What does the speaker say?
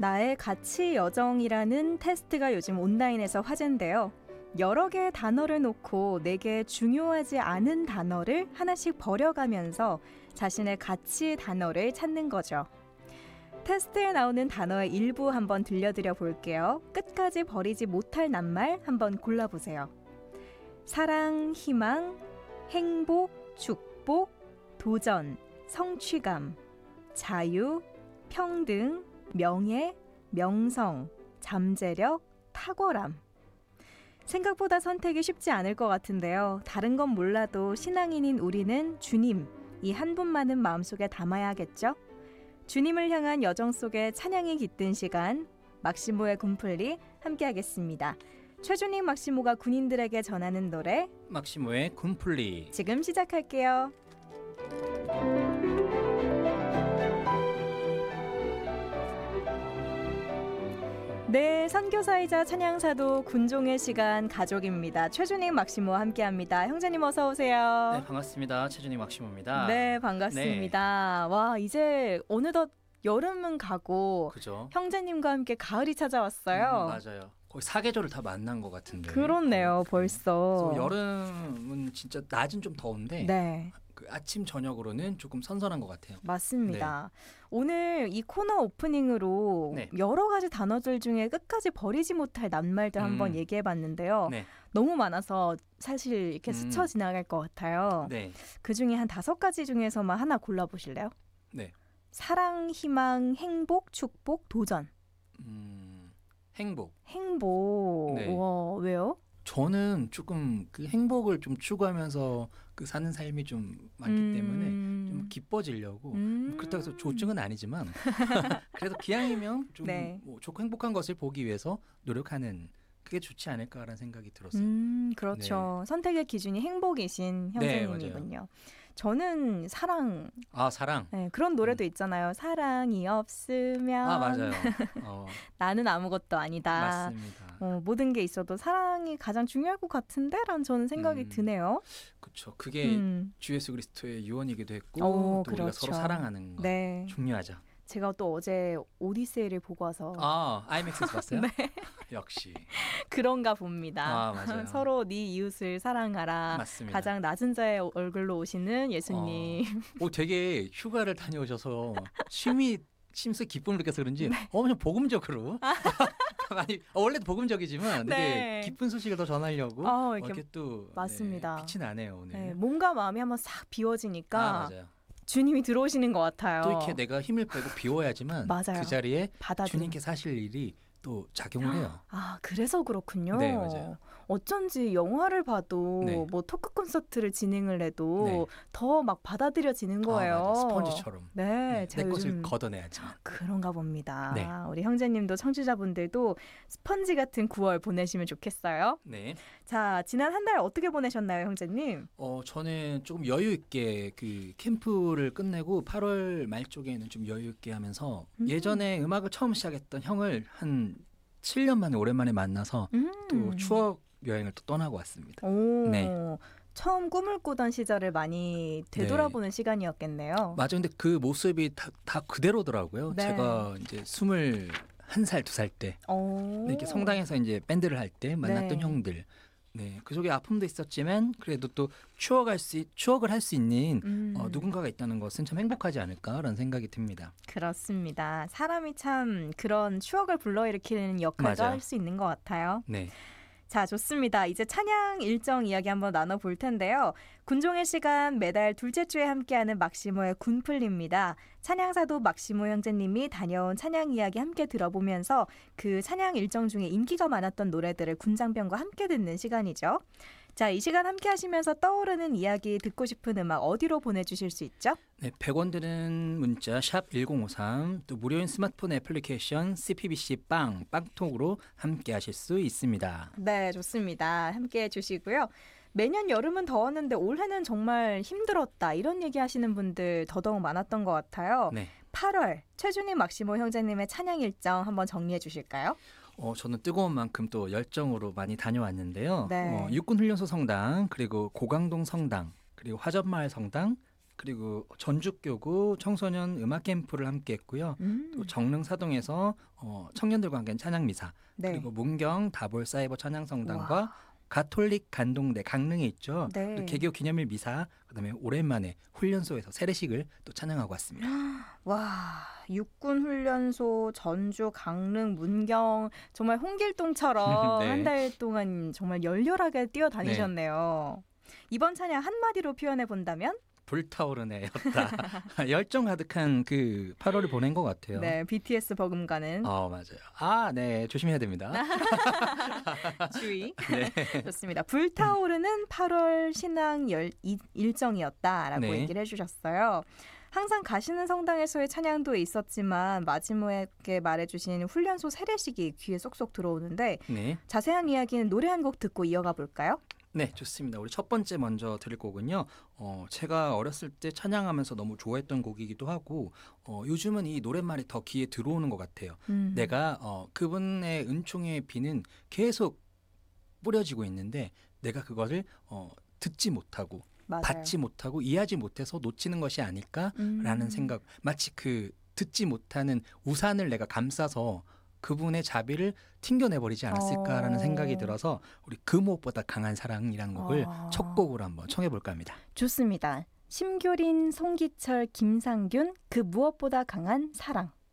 나의 가치 여정이라는 테스트가 요즘 온라인에서 화제인데요. 여러 개의 단어를 놓고 내게 중요하지 않은 단어를 하나씩 버려가면서 자신의 가치 단어를 찾는 거죠. 테스트에 나오는 단어의 일부 한번 들려드려 볼게요. 끝까지 버리지 못할 낱말 한번 골라보세요. 사랑, 희망, 행복, 축복, 도전, 성취감, 자유, 평등, 명예, 명성, 잠재력, 탁월함. 생각보다 선택이 쉽지 않을 것 같은데요. 다른 건 몰라도 신앙인인 우리는 주님, 이 한 분만은 마음속에 담아야겠죠? 주님을 향한 여정 속에 찬양이 깃든 시간, 막시모의 군플리 함께하겠습니다. 최준익 막시모가 군인들에게 전하는 노래 막시모의 군플리 지금 시작할게요. 네, 선교사이자 찬양사도 군종의 시간 가족입니다. 최준익 막시모와 함께합니다. 형제님 어서 오세요. 네, 반갑습니다. 최준익 막시모입니다. 네, 반갑습니다. 네. 와, 이제 어느덧 여름은 가고 그죠? 형제님과 함께 가을이 찾아왔어요. 맞아요. 거의 사계절을 다 만난 것 같은데. 그렇네요, 벌써. 그래서 여름은 진짜 낮은 좀 더운데 네. 그 아침 저녁으로는 조금 선선한 것 같아요. 맞습니다. 네. 오늘 이 코너 오프닝으로 네. 여러 가지 단어들 중에 끝까지 버리지 못할 낱말들 한번 얘기해봤는데요. 네. 너무 많아서 사실 이렇게 스쳐 지나갈 것 같아요. 네. 그중에 한 5가지 중에서만 하나 골라보실래요? 네. 사랑, 희망, 행복, 축복, 도전. 행복. 행복. 네. 와, 왜요? 저는 조금 그 행복을 좀 추구하면서 그 사는 삶이 좀 많기 때문에 좀 기뻐지려고 그렇다고 해서 조증은 아니지만 그래도 기왕이면 좀 네. 뭐 좋고 행복한 것을 보기 위해서 노력하는 그게 좋지 않을까라는 생각이 들었어요. 그렇죠. 네. 선택의 기준이 행복이신 형제님이군요. 네, 저는 사랑. 아, 사랑. 네, 그런 노래도 있잖아요. 사랑이 없으면 아, 맞아요. 나는 아무것도 아니다. 맞습니다. 모든 게 있어도 사랑이 가장 중요할 것 같은데? 라는 저는 생각이 드네요. 그렇죠. 그게 주 예수 그리스도의 유언이기도 했고 또 그렇죠. 우리가 서로 사랑하는 거 네. 중요하죠. 제가 또 어제 오디세이를 보고 와서 아이맥스에서 봤어요? 네. 역시 그런가 봅니다. 맞아요. 서로 네 이웃을 사랑하라. 맞습니다. 가장 낮은 자의 얼굴로 오시는 예수님. 되게 휴가를 다녀오셔서 심스 기쁨을 느껴서 그런지 엄청 복음적으로 아니 원래도 복음적이지만 되게 기쁜 소식을 더 전하려고 이렇게 또 맞습니다. 빛이 나네요 오늘. 네, 몸과 마음이 한번 싹 비워지니까 맞아요. 주님이 들어오시는 것 같아요. 또 이렇게 내가 힘을 빼고 비워야지만 맞아요. 그 자리에 주님께서 하실 일이 또 작용을 해요. 아, 그래서 그렇군요. 네, 맞아요. 어쩐지 영화를 봐도 뭐 토크 콘서트를 진행을 해도 더 막 받아들여지는 거예요. 맞아. 스펀지처럼. 네, 내 것을 걷어내야지만. 그런가 봅니다. 네. 우리 형제님도 청취자분들도 스펀지 같은 9월 보내시면 좋겠어요. 네. 자, 지난 한 달 어떻게 보내셨나요, 형제님? 저는 조금 여유 있게 그 캠프를 끝내고 8월 말 쪽에는 좀 여유 있게 하면서 예전에 음악을 처음 시작했던 형을 한 7년 만에 오랜만에 만나서 또 추억 여행을 또 떠나고 왔습니다. 오, 네. 처음 꿈을 꾸던 시절을 많이 되돌아보는 시간이었겠네요. 맞아. 근데 그 모습이 다 그대로더라고요. 네. 제가 이제 21살, 2살 때 이렇게 성당에서 이제 밴드를 할 때 만났던 형들. 네, 그 속에 아픔도 있었지만 그래도 또 추억을 할 수 있는 누군가가 있다는 것은 참 행복하지 않을까라는 생각이 듭니다. 그렇습니다. 사람이 참 그런 추억을 불러일으키는 역할도 할 수 있는 것 같아요. 네. 자, 좋습니다. 이제 찬양 일정 이야기 한번 나눠볼 텐데요. 군종의 시간 매달 둘째 주에 함께하는 막시모의 군플리입니다. 찬양사도 막시모 형제님이 다녀온 찬양 이야기 함께 들어보면서 그 찬양 일정 중에 인기가 많았던 노래들을 군장병과 함께 듣는 시간이죠. 자, 이 시간 함께 하시면서 떠오르는 이야기 듣고 싶은 음악 어디로 보내주실 수 있죠? 네, 100원 드는 문자 샵 1053 또 무료인 스마트폰 애플리케이션 CPBC 빵톡으로 함께 하실 수 있습니다. 네, 좋습니다. 함께 해주시고요. 매년 여름은 더웠는데 올해는 정말 힘들었다 이런 얘기 하시는 분들 더더욱 많았던 것 같아요. 네. 8월 최준익 막시모 형제님의 찬양 일정 한번 정리해 주실까요? 저는 뜨거운 만큼 또 열정으로 많이 다녀왔는데요. 네. 육군훈련소 성당, 그리고 고강동 성당, 그리고 화전마을 성당, 그리고 전주교구 청소년 음악 캠프를 함께 했고요. 또 정릉 사동에서 청년들과 함께 찬양 미사, 네. 그리고 문경 다볼 사이버 찬양 성당과 와. 가톨릭 간동대 강릉에 있죠. 네. 또 개교 기념일 미사, 그다음에 오랜만에 훈련소에서 세례식을 또 찬양하고 왔습니다. 와, 육군 훈련소, 전주, 강릉, 문경 정말 홍길동처럼 네. 한 달 동안 정말 열렬하게 뛰어다니셨네요. 이번 찬양 한마디로 표현해 본다면? 불타오르네였다. 열정 가득한 그 8월을 보낸 것 같아요. 네, BTS 버금가는 맞아요. 네, 조심해야 됩니다. 주의. 네. 좋습니다. 불타오르는 8월 신앙 일정이었다라고 네. 얘기를 해주셨어요. 항상 가시는 성당에서의 찬양도 있었지만 마지막에 말해주신 훈련소 세례식이 귀에 쏙쏙 들어오는데 네. 자세한 이야기는 노래 한 곡 듣고 이어가 볼까요? 네, 좋습니다. 우리 첫 번째 먼저 들을 곡은요. 제가 어렸을 때 찬양하면서 너무 좋아했던 곡이기도 하고 요즘은 이 노랫말이 더 귀에 들어오는 것 같아요. 내가 그분의 은총의 비는 계속 뿌려지고 있는데 내가 그것을 듣지 못하고 맞아요. 받지 못하고 이해하지 못해서 놓치는 것이 아닐까라는 생각. 마치 그 듣지 못하는 우산을 내가 감싸서 그분의 자비를 튕겨내버리지 않았을까라는 생각이 들어서 우리 그 무엇보다 강한 사랑이라는 곡을 첫 곡으로 한번 청해볼까 합니다. 좋습니다. 심교린, 송기철, 김상균 그 무엇보다 강한 사랑.